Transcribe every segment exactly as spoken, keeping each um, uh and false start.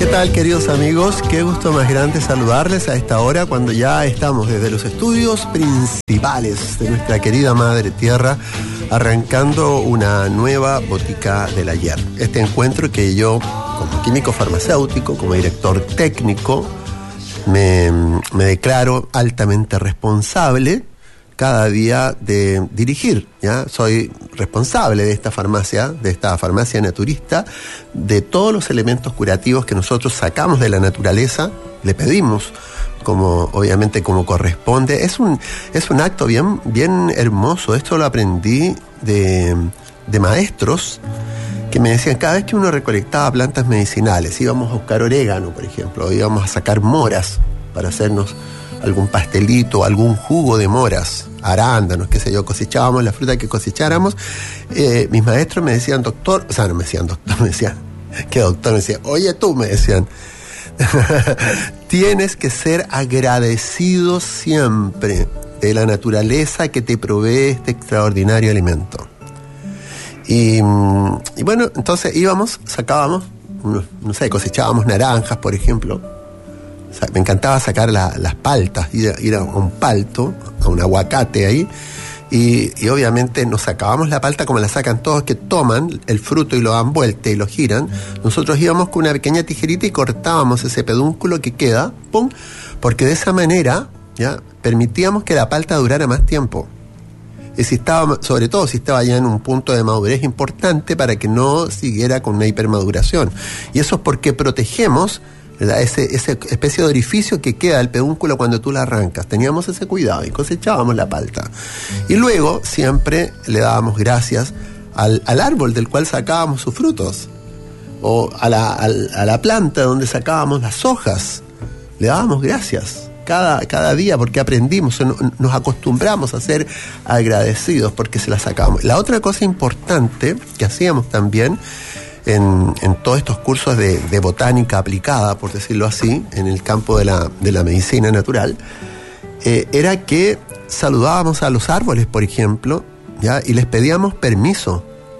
¿Qué tal, queridos amigos? Qué gusto más grande saludarles a esta hora cuando ya estamos desde los estudios principales de nuestra querida Madre Tierra arrancando una nueva Botica del Ayer. Este encuentro que yo, como químico farmacéutico, como director técnico, me, me declaro altamente responsable cada día de dirigir, ¿ya? Soy responsable de esta farmacia, de esta farmacia naturista, de todos los elementos curativos que nosotros sacamos de la naturaleza, le pedimos, como obviamente como corresponde. Es un, es un acto bien, bien hermoso. Esto lo aprendí de, de maestros que me decían, cada vez que uno recolectaba plantas medicinales, íbamos a buscar orégano, por ejemplo, íbamos a sacar moras para hacernos algún pastelito, algún jugo de moras, arándanos, qué sé yo, cosechábamos la fruta que cosecháramos. Eh, mis maestros me decían, doctor, o sea, no me decían doctor, me decían, ¿qué doctor? Me decían, oye tú, me decían, tienes que ser agradecido siempre de la naturaleza que te provee este extraordinario alimento. Y, y bueno, entonces íbamos, sacábamos, no sé, cosechábamos naranjas, por ejemplo. Me encantaba sacar la, las paltas, ir a, ir a un palto, a un aguacate ahí, y, y obviamente nos sacábamos la palta como la sacan todos, que toman el fruto y lo dan vuelta y lo giran. Nosotros íbamos con una pequeña tijerita y cortábamos ese pedúnculo que queda, ¡pum!, porque de esa manera ya permitíamos que la palta durara más tiempo. Y si estaba, sobre todo si estaba ya en un punto de madurez importante, para que no siguiera con una hipermaduración. Y eso es porque protegemos Ese, esa especie de orificio que queda del pedúnculo cuando tú la arrancas. Teníamos ese cuidado y cosechábamos la palta. Y luego siempre le dábamos gracias al, al árbol del cual sacábamos sus frutos, o a la, a, a la planta donde sacábamos las hojas. Le dábamos gracias cada, cada día porque aprendimos, nos acostumbramos a ser agradecidos porque se las sacábamos. La otra cosa importante que hacíamos también En, en todos estos cursos de, de botánica aplicada, por decirlo así, en el campo de la, de la medicina natural, eh, era que saludábamos a los árboles, por ejemplo, ¿ya? Y les pedíamos permiso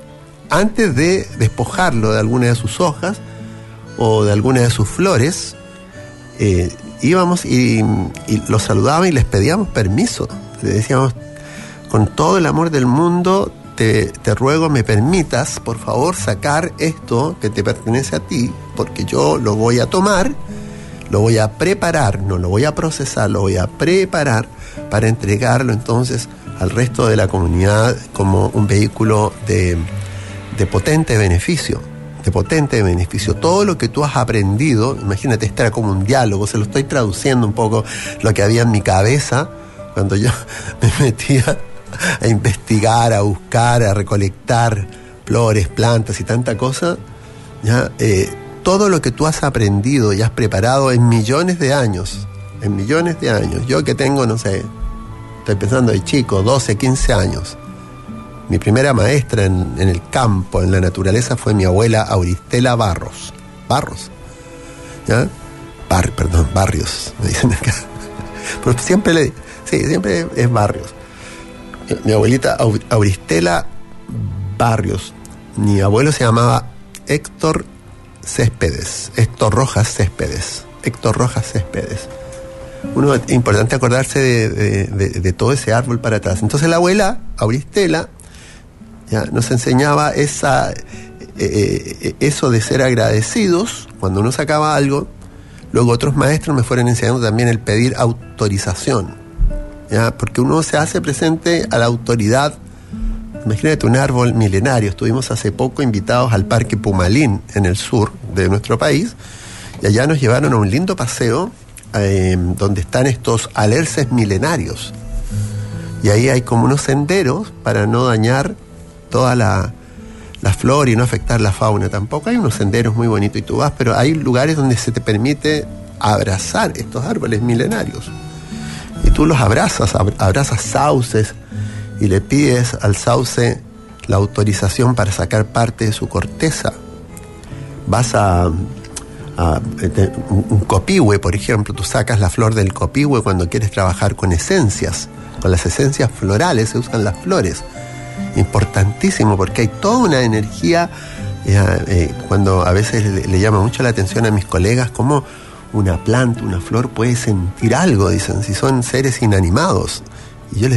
antes de despojarlo de alguna de sus hojas o de alguna de sus flores. Eh, íbamos y, y los saludábamos y les pedíamos permiso. Le decíamos, con todo el amor del mundo, Te, te ruego me permitas, por favor, sacar esto que te pertenece a ti, porque yo lo voy a tomar, lo voy a preparar, no lo voy a procesar, lo voy a preparar para entregarlo entonces al resto de la comunidad como un vehículo de, de potente beneficio, de potente beneficio. Todo lo que tú has aprendido, imagínate, este era como un diálogo, se lo estoy traduciendo un poco lo que había en mi cabeza cuando yo me metía a investigar, a buscar, a recolectar flores, plantas y tanta cosa, ¿ya? Eh, todo lo que tú has aprendido y has preparado en millones de años, en millones de años. Yo que tengo, no sé, estoy pensando de chico, doce, quince años. Mi primera maestra en, en el campo, en la naturaleza, fue mi abuela Auristela Barros. Barros, ¿ya? Bar, perdón, Barrios, me dicen acá. Pero siempre le, sí, siempre es Barrios. Mi abuelita Auristela Barrios. Mi abuelo se llamaba Héctor Céspedes, Héctor Rojas Céspedes, Héctor Rojas Céspedes. Uno, es importante acordarse de, de, de, de todo ese árbol para atrás. Entonces la abuela Auristela ya nos enseñaba esa, eh, eso de ser agradecidos cuando uno sacaba algo. Luego otros maestros me fueron enseñando también el pedir autorización, ¿ya? Porque uno se hace presente a la autoridad. Imagínate un árbol milenario. Estuvimos hace poco invitados al Parque Pumalín en el sur de nuestro país, y allá nos llevaron a un lindo paseo eh, donde están estos alerces milenarios, y ahí hay como unos senderos para no dañar toda la, la flora y no afectar la fauna tampoco. Hay unos senderos muy bonitos y tú vas, pero hay lugares donde se te permite abrazar estos árboles milenarios. Y tú los abrazas, abrazas sauces y le pides al sauce la autorización para sacar parte de su corteza. Vas a, a un copihue, por ejemplo, tú sacas la flor del copihue cuando quieres trabajar con esencias. Con las esencias florales se usan las flores. Importantísimo, porque hay toda una energía Ya, eh, cuando a veces le, le llama mucho la atención a mis colegas cómo una planta, una flor puede sentir algo, dicen, si son seres inanimados. Y yo les